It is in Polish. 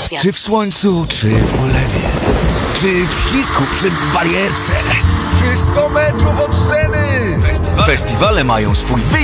Stacja. Czy w słońcu, czy w ulewie, czy w ścisku przy barierce. Czy 100 metrów od sceny? Festiwale mają swój wyjątek.